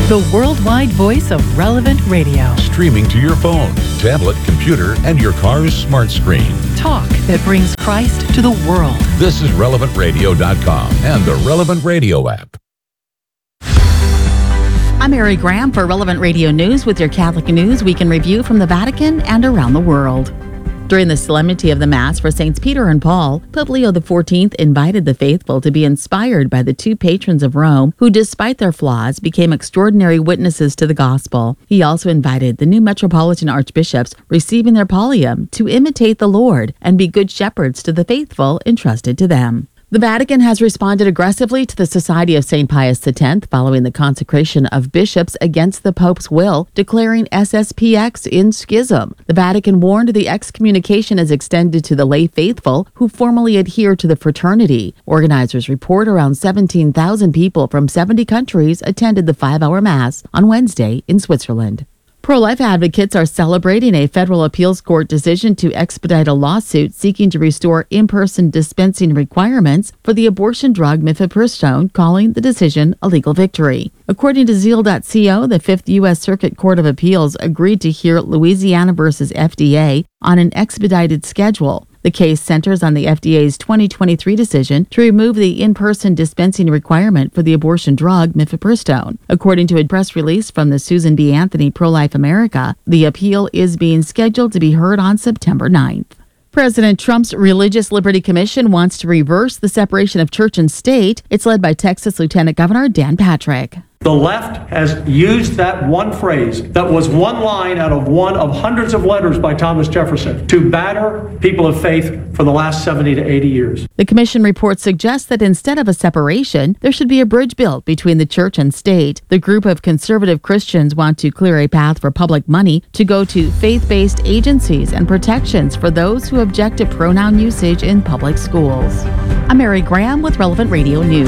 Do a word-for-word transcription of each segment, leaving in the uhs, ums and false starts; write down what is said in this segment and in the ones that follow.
the worldwide voice of Relevant Radio. Streaming to your phone, tablet, computer, and your car's smart screen. Talk that brings Christ to the world. This is relevant radio dot com and the Relevant Radio app. I'm Mary Graham for Relevant Radio News with your Catholic News Week in Review from the Vatican and around the world. During the solemnity of the Mass for Saints Peter and Paul, Pope Leo the fourteenth invited the faithful to be inspired by the two patrons of Rome who, despite their flaws, became extraordinary witnesses to the gospel. He also invited the new metropolitan archbishops receiving their pallium to imitate the Lord and be good shepherds to the faithful entrusted to them. The Vatican has responded aggressively to the Society of Saint Pius X following the consecration of bishops against the Pope's will, declaring S S P X in schism. The Vatican warned the excommunication is extended to the lay faithful who formally adhere to the fraternity. Organizers report around seventeen thousand people from seventy countries attended the five-hour Mass on Wednesday in Switzerland. Pro-life advocates are celebrating a federal appeals court decision to expedite a lawsuit seeking to restore in-person dispensing requirements for the abortion drug mifepristone, calling the decision a legal victory. According to zeal dot co, the Fifth U S Circuit Court of Appeals agreed to hear Louisiana versus F D A on an expedited schedule. The case centers on the F D A's twenty twenty-three decision to remove the in-person dispensing requirement for the abortion drug mifepristone. According to a press release from the Susan B. Anthony Pro-Life America, the appeal is being scheduled to be heard on September ninth. President Trump's Religious Liberty Commission wants to reverse the separation of church and state. It's led by Texas Lieutenant Governor Dan Patrick. The left has used that one phrase that was one line out of one of hundreds of letters by Thomas Jefferson to batter people of faith for the last seventy to eighty years. The commission report suggests that instead of a separation, there should be a bridge built between the church and state. The group of conservative Christians want to clear a path for public money to go to faith-based agencies and protections for those who object to pronoun usage in public schools. I'm Mary Graham with Relevant Radio News.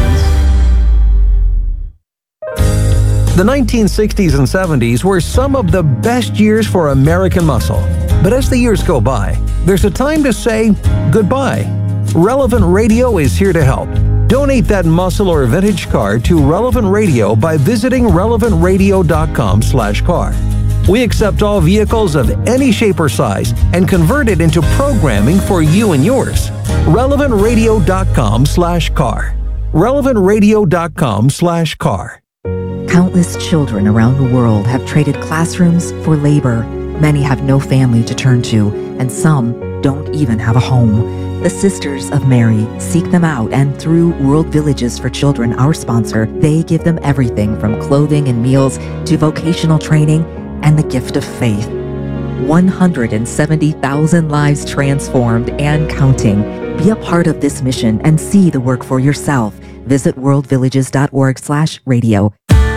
The nineteen sixties and seventies were some of the best years for American muscle. But as the years go by, there's a time to say goodbye. Relevant Radio is here to help. Donate that muscle or vintage car to Relevant Radio by visiting relevant radio dot com slash car. We accept all vehicles of any shape or size and convert it into programming for you and yours. relevant radio dot com slash car. relevant radio dot com slash car. Countless children around the world have traded classrooms for labor. Many have no family to turn to, and some don't even have a home. The Sisters of Mary seek them out, and through World Villages for Children, our sponsor, they give them everything from clothing and meals to vocational training and the gift of faith. one hundred seventy thousand lives transformed and counting. Be a part of this mission and see the work for yourself. Visit world villages dot org slash radio.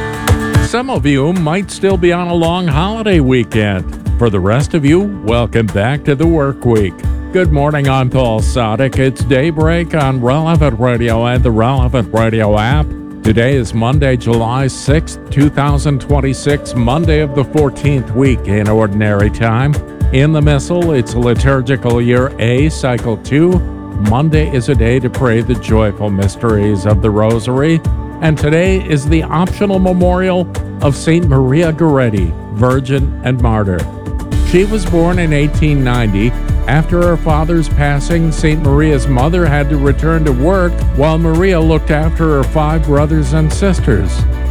Some of you might still be on a long holiday weekend. For the rest of you, welcome back to the work week. Good morning, I'm Paul Sadek. It's Daybreak on Relevant Radio and the Relevant Radio app. Today is Monday, July sixth, twenty twenty-six, Monday of the fourteenth week in Ordinary Time. In the Missal, it's liturgical year A, cycle two. Monday is a day to pray the joyful mysteries of the Rosary. And today is the optional memorial of Saint Maria Goretti, Virgin and Martyr. She was born in eighteen ninety. After her father's passing, Saint Maria's mother had to return to work while Maria looked after her five brothers and sisters.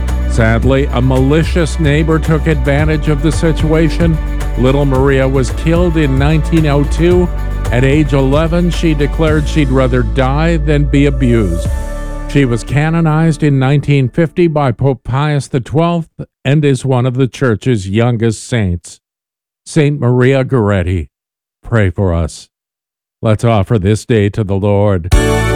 Sadly, a malicious neighbor took advantage of the situation. Little Maria was killed in nineteen oh two. At age eleven, she declared she'd rather die than be abused. She was canonized in nineteen fifty by Pope Pius the twelfth and is one of the Church's youngest saints. Saint Maria Goretti, pray for us. Let's offer this day to the Lord.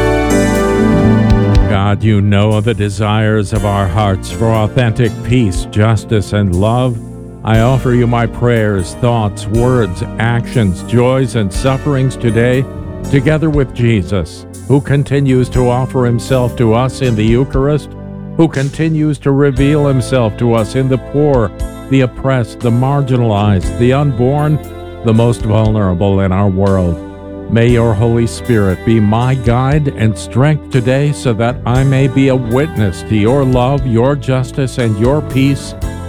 God, you know the desires of our hearts for authentic peace, justice, and love. I offer you my prayers, thoughts, words, actions, joys, and sufferings today, together with Jesus, who continues to offer himself to us in the Eucharist, who continues to reveal himself to us in the poor, the oppressed, the marginalized, the unborn, the most vulnerable in our world. May your Holy Spirit be my guide and strength today so that I may be a witness to your love, your justice, and your peace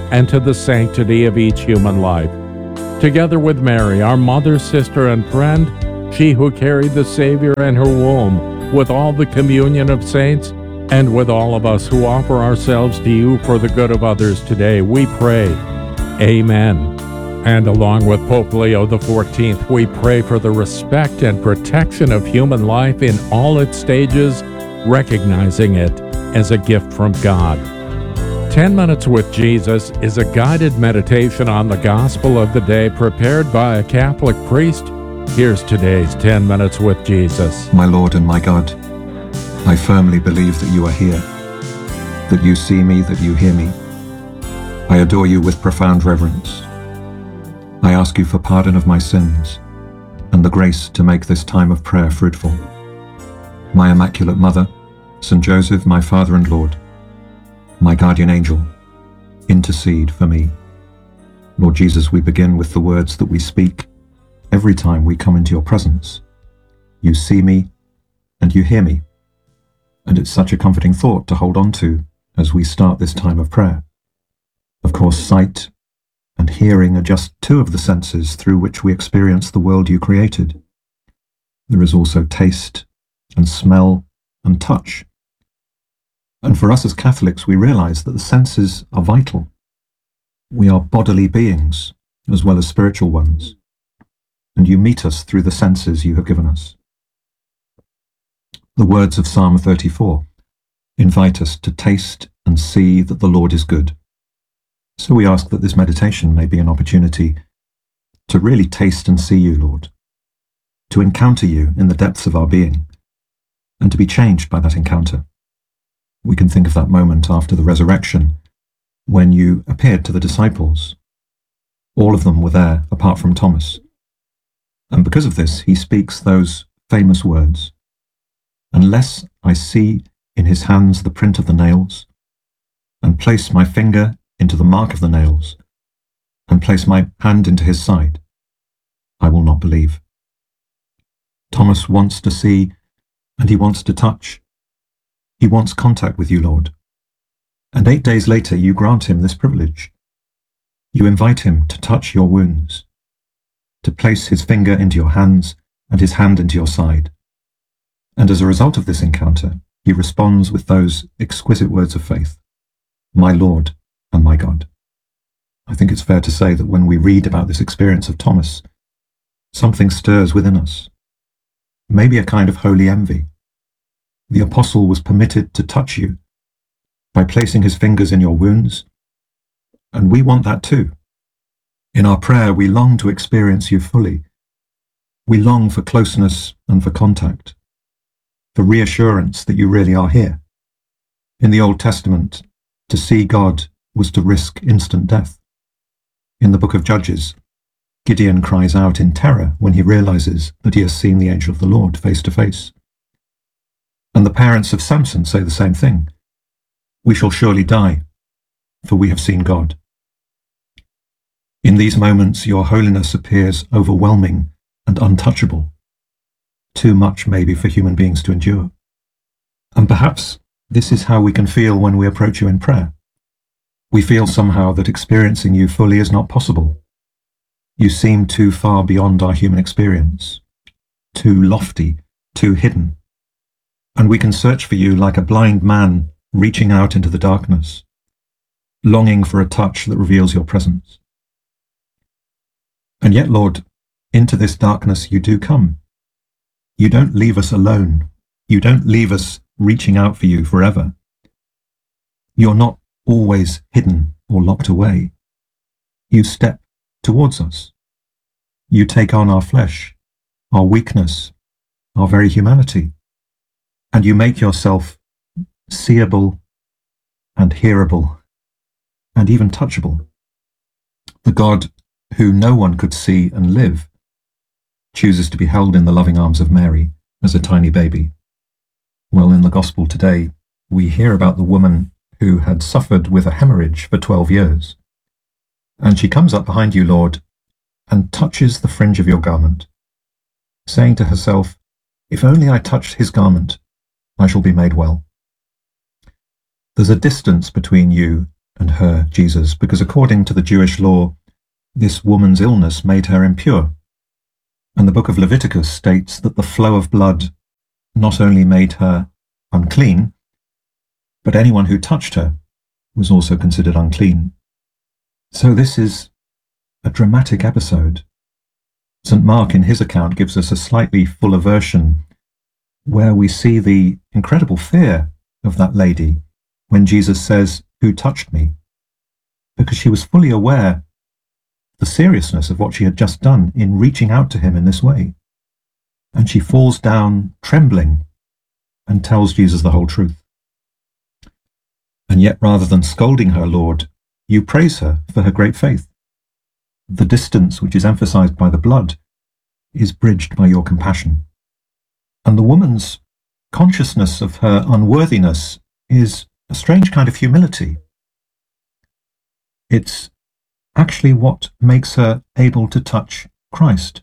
and to the sanctity of each human life. Together with Mary, our mother, sister, and friend, she who carried the Savior in her womb, with all the communion of saints, and with all of us who offer ourselves to you for the good of others today, we pray. Amen. And along with Pope Leo the fourteenth, we pray for the respect and protection of human life in all its stages, recognizing it as a gift from God. ten minutes with Jesus is a guided meditation on the gospel of the day prepared by a Catholic priest. Here's today's ten minutes with Jesus. My Lord and my God, I firmly believe that you are here, that you see me, that you hear me. I adore you with profound reverence. I ask you for pardon of my sins and the grace to make this time of prayer fruitful. My Immaculate Mother, Saint Joseph, my Father and Lord, my guardian angel, intercede for me. Lord Jesus, we begin with the words that we speak every time we come into your presence. You see me and you hear me. And it's such a comforting thought to hold on to as we start this time of prayer. Of course, sight and hearing are just two of the senses through which we experience the world you created. There is also taste and smell and touch. And for us as Catholics, we realize that the senses are vital. We are bodily beings as well as spiritual ones, and you meet us through the senses you have given us. The words of Psalm thirty-four invite us to taste and see that the Lord is good. So we ask that this meditation may be an opportunity to really taste and see you, Lord, to encounter you in the depths of our being, and to be changed by that encounter. We can think of that moment after the resurrection when you appeared to the disciples. All of them were there apart from Thomas. And because of this, he speaks those famous words, "Unless I see in his hands the print of the nails, and place my finger into the mark of the nails, and place my hand into his side, I will not believe." Thomas wants to see, and he wants to touch. He wants contact with you, Lord. And eight days later, you grant him this privilege. You invite him to touch your wounds, to place his finger into your hands and his hand into your side. And as a result of this encounter, he responds with those exquisite words of faith, "My Lord and my God." I think it's fair to say that when we read about this experience of Thomas, something stirs within us, maybe a kind of holy envy. The apostle was permitted to touch you by placing his fingers in your wounds, and we want that too. In our prayer, we long to experience you fully. We long for closeness and for contact, for reassurance that you really are here. In the Old Testament, to see God was to risk instant death. In the book of Judges, Gideon cries out in terror when he realizes that he has seen the angel of the Lord face to face. And the parents of Samson say the same thing. "We shall surely die, for we have seen God." In these moments, your holiness appears overwhelming and untouchable, too much maybe for human beings to endure. And perhaps this is how we can feel when we approach you in prayer. We feel somehow that experiencing you fully is not possible. You seem too far beyond our human experience, too lofty, too hidden. And we can search for you like a blind man reaching out into the darkness, longing for a touch that reveals your presence. And yet, Lord, into this darkness you do come. You don't leave us alone. You don't leave us reaching out for you forever. You're not always hidden or locked away. You step towards us. You take on our flesh, our weakness, our very humanity, and you make yourself seeable and hearable and even touchable. The God who no one could see and live chooses to be held in the loving arms of Mary as a tiny baby. Well, in the Gospel today, we hear about the woman who had suffered with a hemorrhage for twelve years. And she comes up behind you, Lord, and touches the fringe of your garment, saying to herself, "If only I touch his garment, I shall be made well." There's a distance between you and her Jesus, because according to the Jewish law, this woman's illness made her impure. And the book of Leviticus states that the flow of blood not only made her unclean, but anyone who touched her was also considered unclean. So this is a dramatic episode. Saint Mark in his account gives us a slightly fuller version where we see the incredible fear of that lady when Jesus says, "Who touched me?" Because she was fully aware the seriousness of what she had just done in reaching out to him in this way. And she falls down trembling and tells Jesus the whole truth. And yet, rather than scolding her, Lord, you praise her for her great faith. The distance which is emphasized by the blood is bridged by your compassion. And the woman's consciousness of her unworthiness is a strange kind of humility. It's actually what makes her able to touch Christ.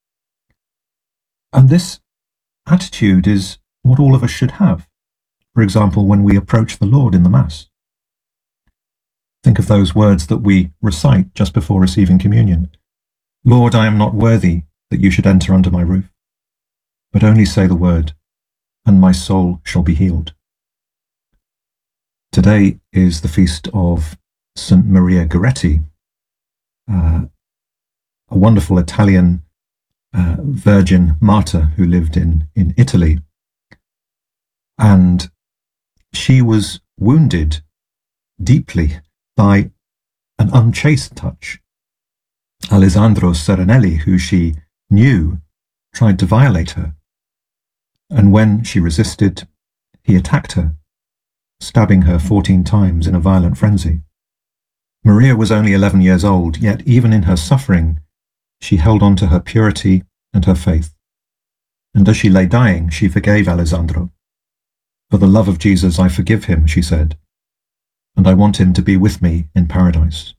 And this attitude is what all of us should have. For example, when we approach the Lord in the Mass. Think of those words that we recite just before receiving communion. Lord, I am not worthy that you should enter under my roof, but only say the word, and my soul shall be healed. Today is the feast of Saint Maria Goretti, uh, a wonderful Italian uh, virgin martyr who lived in, in Italy. And she was wounded deeply by an unchaste touch. Alessandro Serenelli, who she knew, tried to violate her. And when she resisted, he attacked her, stabbing her fourteen times in a violent frenzy. Maria was only eleven years old, yet even in her suffering, she held on to her purity and her faith. And as she lay dying, she forgave Alessandro. For the love of Jesus, I forgive him, she said, and I want him to be with me in paradise.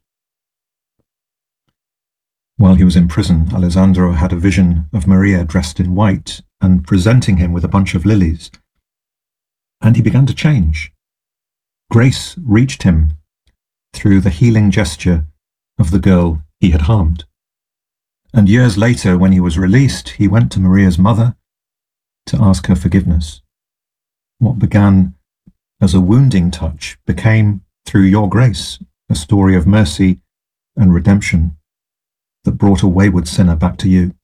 While he was in prison, Alessandro had a vision of Maria dressed in white and presenting him with a bunch of lilies. And he began to change. Grace reached him through the healing gesture of the girl he had harmed. And years later, when he was released, he went to Maria's mother to ask her forgiveness. What began as a wounding touch became, through your grace, a story of mercy and redemption that brought a wayward sinner back to you.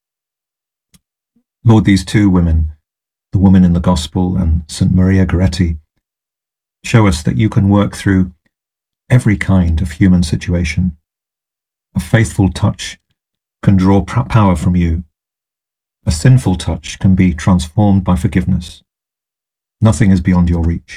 Lord, these two women, the woman in the Gospel and Saint Maria Goretti, show us that you can work through every kind of human situation. A faithful touch can draw power from you. A sinful touch can be transformed by forgiveness. Nothing is beyond your reach.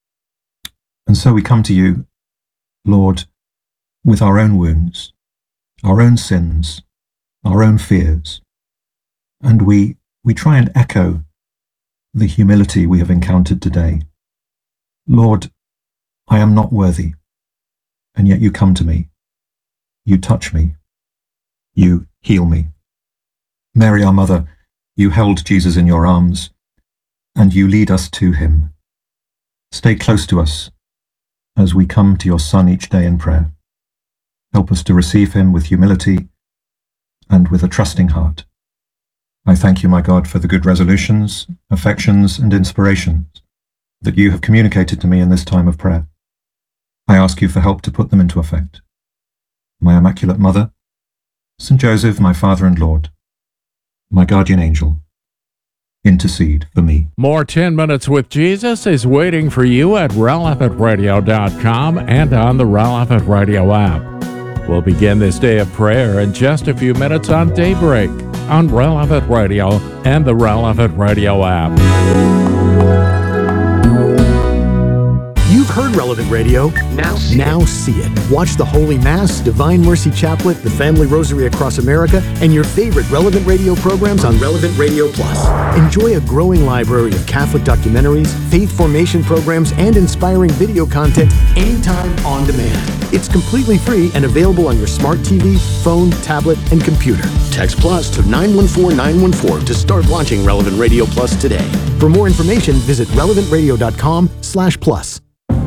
And so we come to you, Lord, with our own wounds, our own sins, our own fears, and we, we try and echo the humility we have encountered today. Lord, I am not worthy, and yet you come to me. You touch me. You heal me. Mary, our mother, you held Jesus in your arms, and you lead us to him. Stay close to us as we come to your Son each day in prayer. Help us to receive him with humility and with a trusting heart. I thank you, my God, for the good resolutions, affections, and inspirations that you have communicated to me in this time of prayer. I ask you for help to put them into effect. My Immaculate Mother, Saint Joseph, my Father and Lord, my guardian angel, intercede for me. More ten minutes with Jesus is waiting for you at relevant radio dot com and on the Relevant Radio app. We'll begin this day of prayer in just a few minutes on Daybreak on Relevant Radio and the Relevant Radio app. You've heard Relevant Radio. Now see, now see it. Watch the Holy Mass, Divine Mercy Chaplet, the Family Rosary Across America, and your favorite Relevant Radio programs on Relevant Radio Plus. Enjoy a growing library of Catholic documentaries, faith formation programs, and inspiring video content anytime on demand. It's completely free and available on your smart T V, phone, tablet, and computer. Text Plus to nine one four nine one four to start watching Relevant Radio Plus today. For more information, visit relevant radio dot com slash plus.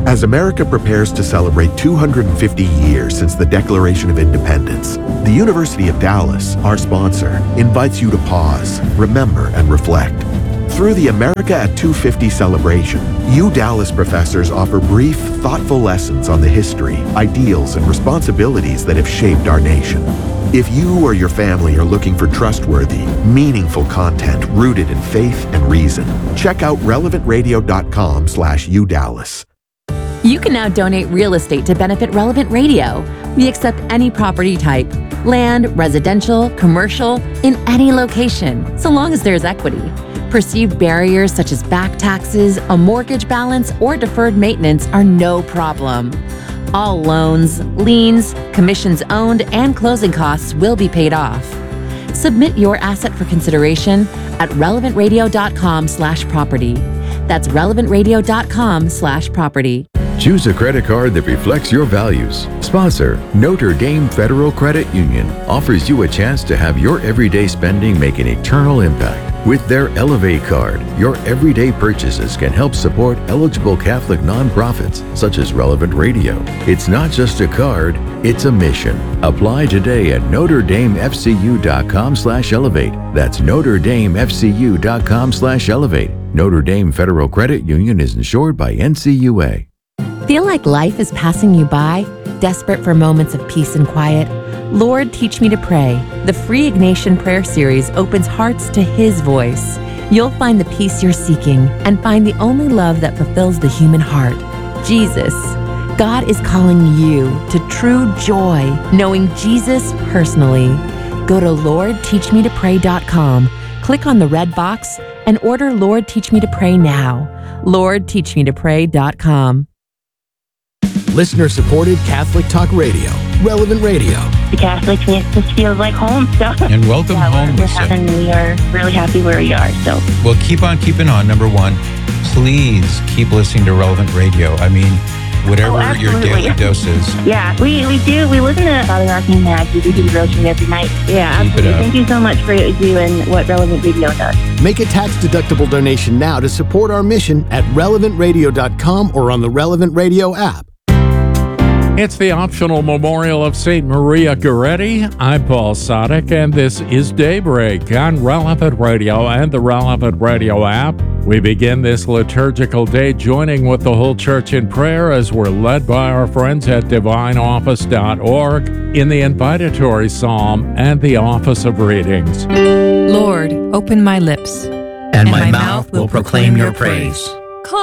As America prepares to celebrate two hundred fifty years since the Declaration of Independence, the University of Dallas, our sponsor, invites you to pause, remember, and reflect. Through the America at two fifty celebration, U Dallas professors offer brief, thoughtful lessons on the history, ideals, and responsibilities that have shaped our nation. If you or your family are looking for trustworthy, meaningful content rooted in faith and reason, check out relevant radio dot com slash U Dallas. You can now donate real estate to benefit Relevant Radio. We accept any property type, land, residential, commercial, in any location, so long as there's equity. Perceived barriers such as back taxes, a mortgage balance, or deferred maintenance are no problem. All loans, liens, commissions owned, and closing costs will be paid off. Submit your asset for consideration at relevant radio dot com slash property. That's relevant radio dot com slash property. Choose a credit card that reflects your values. Sponsor, Notre Dame Federal Credit Union offers you a chance to have your everyday spending make an eternal impact. With their Elevate card, your everyday purchases can help support eligible Catholic nonprofits such as Relevant Radio. It's not just a card, it's a mission. Apply today at notre dame f c u dot com slash elevate. That's notre dame f c u dot com slash elevate. Notre Dame Federal Credit Union is insured by N C U A. Feel like life is passing you by? Desperate for moments of peace and quiet? Lord, Teach Me to Pray. The free Ignatian prayer series opens hearts to His voice. You'll find the peace you're seeking and find the only love that fulfills the human heart, Jesus. God is calling you to true joy, knowing Jesus personally. Go to lord teach me to pray dot com, click on the red box, and order Lord Teach Me to Pray now. lord teach me to pray dot com. Listener-supported Catholic Talk Radio, Relevant Radio. The Catholic Campus feels like home, so. And welcome yeah, home, we're, Lisa. And we are really happy where we are, so. Well, keep on keeping on, number one. Please keep listening to Relevant Radio. I mean, whatever oh, your daily dose is. Yeah, we, we do. We listen to Father Archie and Maggie. We do the Rosary every night. Yeah, keep absolutely. Thank you so much for what you do and what Relevant Radio does. Make a tax-deductible donation now to support our mission at relevant radio dot com or on the Relevant Radio app. It's the optional memorial of Saint Maria Goretti. I'm Paul Sadek, and this is Daybreak on Relevant Radio and the Relevant Radio app. We begin this liturgical day joining with the whole church in prayer as we're led by our friends at divine office dot org in the invitatory psalm and the office of readings. Lord, open my lips, and, and my, my mouth will proclaim your praise.